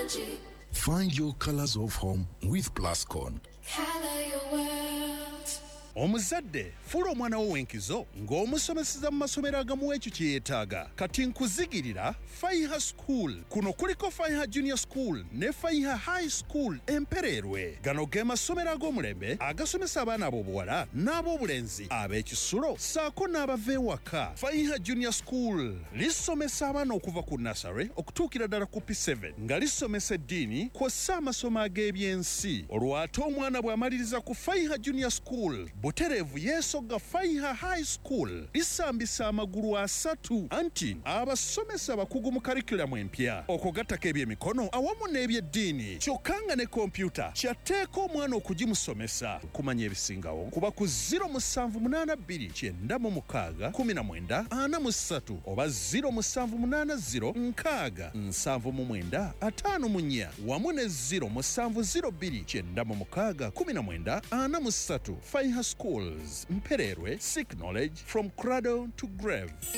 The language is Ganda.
Energy. Find your colors of home with Plascon. Color your world. Omuzadde fula omwana wo wenkizo ng'omusomeseza mu masomero agamuwa ekyo kye yeetaaga. Kati nkuzigirira Faiha School. Kuno kuliko Faiha Junior School ne Faiha High School Empererwe. Gano ge masomero ag'omulembe agasomesa abaana ab'obuwala n'ab'obulenzi ab'ekisulo ssaako n'abava ewaka. Faiha Junior School lisomesa abaana okuva ku nursery okutuukira ddala ku P7 nga lisomesa eddiini kw'ossa amasomo ag'ebyensi. Olwo ate omwana bw'amaliriza ku Faiha Junior School butereevu yeesogga Faiha High School lisambisa amagulu 3 anti abasomesa abakugu mu karikulamu empya okugattako ebyemikono awamu n'ebyeddiini kyokka nga ne kompyuta kyatteeka omwana okugimusomesa. Kumanya ebisingawo kuba ku 0782 oba 0780 wamu ne 0702 Faiha Schools, Mpererwe, seek knowledge from cradle to grave.